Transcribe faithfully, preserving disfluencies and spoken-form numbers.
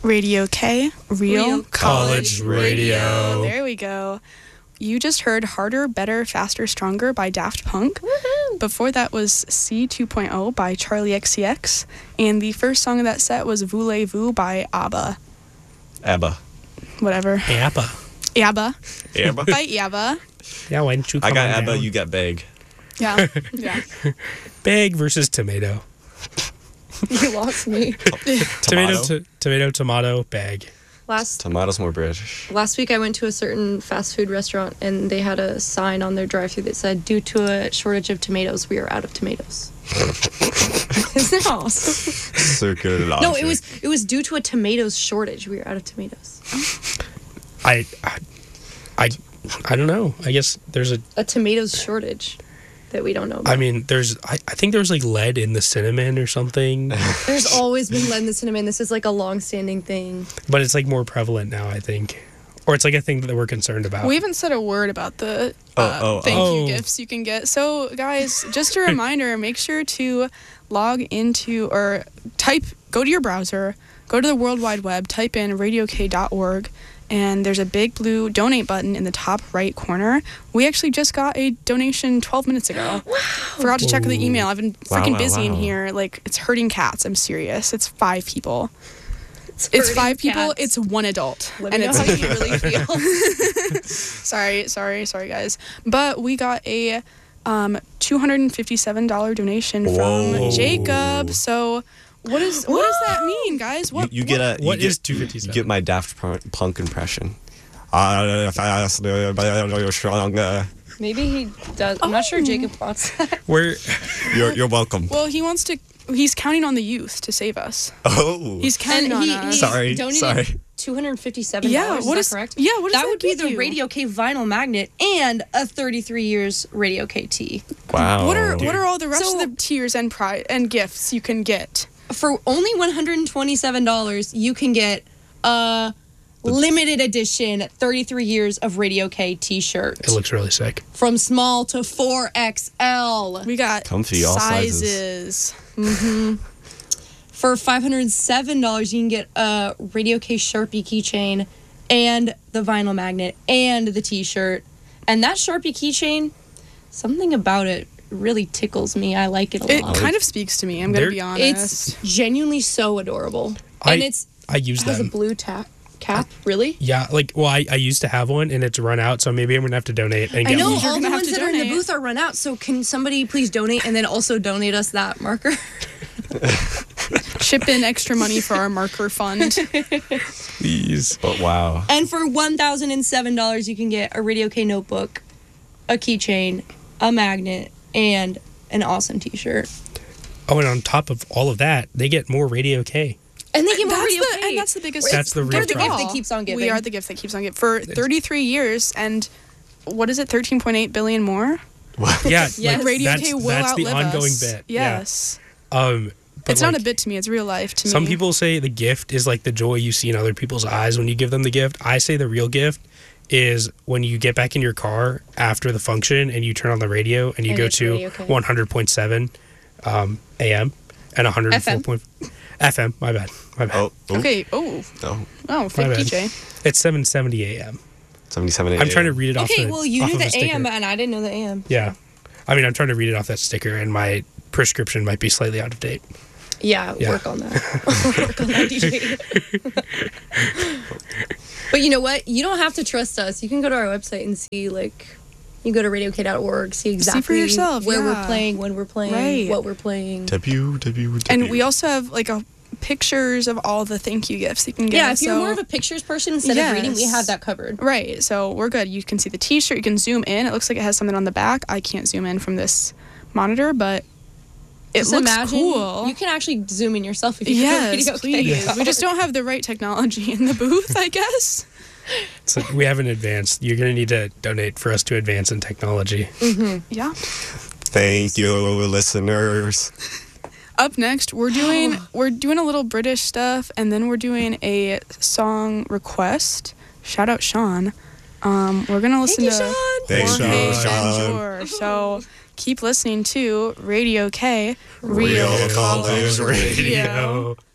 Radio K, Real, Real College, College Radio. Radio. There we go. You just heard Harder, Better, Faster, Stronger by Daft Punk. Woohoo. Before that was C two point oh by Charlie X C X. And the first song of that set was Voulez-Vous by ABBA. ABBA. Whatever. ABBA. ABBA. ABBA. By ABBA. Yeah, why didn't you come I got on ABBA, down? you got Beg. Yeah. Yeah. Bag versus tomato. You lost me. Tomato, to, tomato, tomato, bag. Last Tomato's more British. last week I went to a certain fast food restaurant and they had a sign on their drive-thru that said, "Due to a shortage of tomatoes, we are out of tomatoes." Isn't that awesome? Circular logic. No, it was it was due to a tomatoes shortage. We are out of tomatoes. I, I, I, I don't know. I guess there's a. A tomatoes shortage that we don't know about. I mean, there's. I, I think there's like lead in the cinnamon or something, There's always been lead in the cinnamon. This is like a long-standing thing. but it's like more prevalent now. I think, or it's like a thing that we're concerned about. We haven't said a word about the Oh, uh, oh, thank oh. you gifts you can get. So, guys, just a reminder, make sure to log into or type, go to your browser, go to the World Wide Web, type in radio k dot org, and there's a big blue donate button in the top right corner. We actually just got a donation twelve minutes ago. Wow. Forgot to check the Ooh. email. I've been Wow, freaking wow, busy in wow. here. Like, it's hurting cats. I'm serious. It's five people. It's hurting five people. cats. It's one adult. Let me and know it's how you really feel. sorry, sorry, sorry, guys. But we got a um, two hundred fifty-seven dollars donation Whoa. from Jacob. So what is what does that mean, guys? What you, you get a. You What get, is two fifty-seven? You get my Daft Punk impression. Uh, stronger. Maybe he does. I'm not sure Jacob wants that. Where You're, you're welcome. Well, he wants to. He's counting on the youth to save us. Oh. He's counting And on he, us. he Sorry, donated sorry. two hundred fifty-seven dollars. Yeah, is what that is- correct? yeah, what does that that would be give the you? Radio K vinyl magnet and a thirty-three years Radio K T. Wow. What are what are all the rest So- of the tiers and pri- and gifts you can get? For only one hundred twenty-seven dollars, you can get a limited edition thirty-three years of Radio K t-shirt. it looks really sick. From small to four X L. We got Comfy, all sizes. For five hundred seven dollars, you can get a Radio K Sharpie keychain and the vinyl magnet and the t-shirt. And that Sharpie keychain, something about it really tickles me. I like it a It lot. kind of speaks to me. I'm gonna There- be honest. It's genuinely so adorable. I, and it's I use it has them. a blue ta- cap. Really? Yeah, like well, I, I used to have one and it's run out, so maybe I'm gonna have to donate and I get know one. You're all the gonna have ones to that are in the donate. booth are run out. So can somebody please donate and then also donate us that marker? Chip in extra money for our marker fund. Please. But wow. And for one thousand seven dollars, you can get a Radio K notebook, a keychain, a magnet, and an awesome t-shirt. Oh, and on top of all of that, they get more Radio K. And they get more That's Radio the, K. and that's the biggest. That's the We're real the draw. gift that keeps on giving. We are the gift that keeps on giving for thirty-three years, and what is it? thirteen point eight billion more. Yeah, Yes. like, Radio that's, K will that's the outlive ongoing us. bit. Yes, Yeah. Um, but it's not like, a bit to me. It's real life to me. Some people say the gift is like the joy you see in other people's eyes when you give them the gift. I say the real gift is when you get back in your car after the function and you turn on the radio and you And go it's to Radio K. one hundred point seven um, A M and one hundred four point F M. My bad. My bad. Oh. oh. Okay. Oh. No. Oh. My Fake bad. D J. It's seven seventy A M. seventy-seven I'm trying to read it off Okay, the well, you off knew of the a sticker. A M, and I didn't know the A M. Yeah. I mean, I'm trying to read it off that sticker, and my prescription might be slightly out of date. Yeah, Yeah. work on that. Work on that, D J. But you know what? You don't have to trust us. You can go to our website and see, like, you go to radio k dot org, see exactly for yourself, where yeah. we're playing, when we're playing, Right. what we're playing. W, W, W. And we also have like a pictures of all the thank you gifts you can get. Yeah, if you're so- more of a pictures person instead Yes. of reading, we have that covered. Right, so we're good. You can see the t-shirt, you can zoom in. It looks like it has something on the back. I can't zoom in from this monitor, but it Just looks imagine, cool. You can actually zoom in yourself if you Yes, go to please. We just don't have the right technology in the booth, I guess. So we haven't advanced. You're going to need to donate for us to advance in technology. Yeah. Thank you, listeners. Up next, we're doing we're doing a little British stuff, and then we're doing a song request. Shout out Sean. Um, we're gonna listen Thank you, to Sean. Thanks, Jorge Sean. and Jor. So keep listening to Radio K, Real College Radio. Radio.